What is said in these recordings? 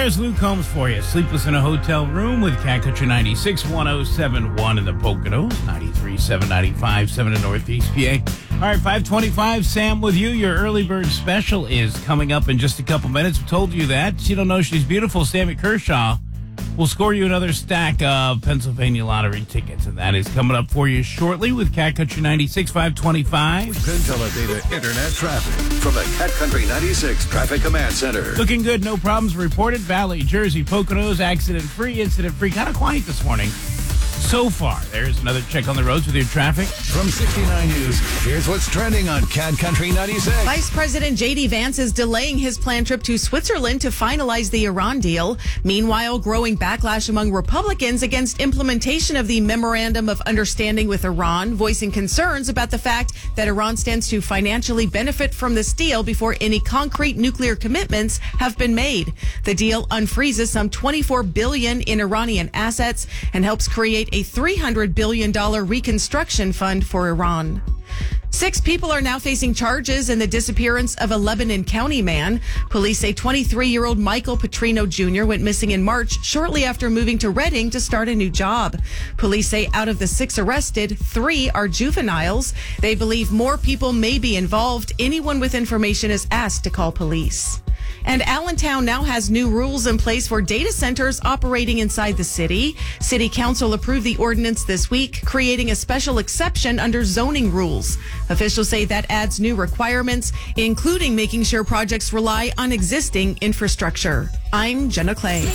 There's Luke Combs for you. Sleepless in a hotel room with Cat Country 96, 107.1 in the Poconos, 93.7, 95.7 in Northeast PA. All right, 525, Sam with you. Your early bird special is coming up in just a couple minutes. We told you that. You don't know she's beautiful. Sammy Kershaw will score you another stack of Pennsylvania lottery tickets, and that is coming up for you shortly with Cat Country 96, 525. Penteledata Internet traffic from the Cat Country 96 Traffic Command Center. Looking good, no problems reported. Valley, Jersey, Poconos, accident-free, incident-free. Kind of quiet this morning so far. There's another check on the roads with your traffic. From 69 News, here's what's trending on Cat Country 96. Vice President J.D. Vance is delaying his planned trip to Switzerland to finalize the Iran deal. Meanwhile, growing backlash among Republicans against implementation of the Memorandum of Understanding with Iran, voicing concerns about the fact that Iran stands to financially benefit from this deal before any concrete nuclear commitments have been made. The deal unfreezes some $24 billion in Iranian assets and helps create a $300 billion reconstruction fund for Iran. 6 people are now facing charges in the disappearance of a Lebanon County man. Police say 23-year-old Michael Petrino Jr. went missing in March shortly after moving to Reading to start a new job. Police say out of the 6 arrested, 3 are juveniles. They believe more people may be involved. Anyone with information is asked to call police. And Allentown now has new rules in place for data centers operating inside the city. City Council approved the ordinance this week, creating a special exception under zoning rules. Officials say that adds new requirements, including making sure projects rely on existing infrastructure. I'm Jenna Clay.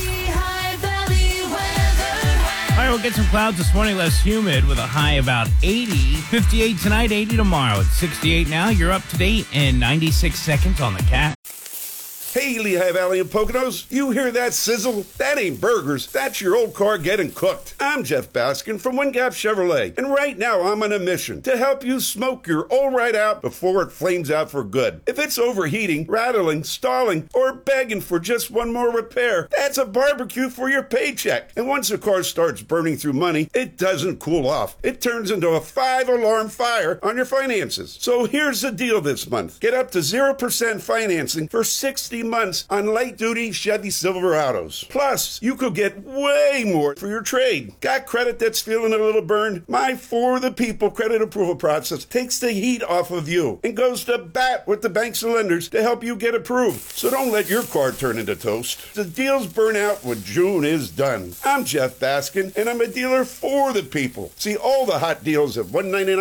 All right, we'll get some clouds this morning, less humid, with a high about 80. 58 tonight, 80 tomorrow. It's 68 now. You're up to date in 96 seconds on the Cat. Hey, Lehigh Valley and Poconos, you hear that sizzle? That ain't burgers. That's your old car getting cooked. I'm Jeff Baskin from Wingap Chevrolet, and right now I'm on a mission to help you smoke your old right out before it flames out for good. If it's overheating, rattling, stalling, or begging for just one more repair, that's a barbecue for your paycheck. And once a car starts burning through money, it doesn't cool off. It turns into a 5-alarm fire on your finances. So here's the deal this month. Get up to 0% financing for 60 months on light-duty Chevy Silverados. Plus, you could get way more for your trade. Got credit that's feeling a little burned? My For the People credit approval process takes the heat off of you and goes to bat with the banks and lenders to help you get approved. So don't let your car turn into toast. The deals burn out when June is done. I'm Jeff Baskin, and I'm a dealer for the people. See all the hot deals at $199